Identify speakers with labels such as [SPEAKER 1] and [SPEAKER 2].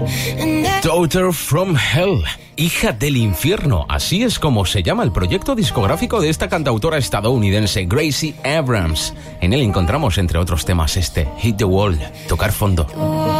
[SPEAKER 1] Daughter from Hell, hija del infierno, así es como se llama el proyecto discográfico de esta cantautora estadounidense Gracie Abrams. En él encontramos, entre otros temas, este Hit the Wall, tocar fondo.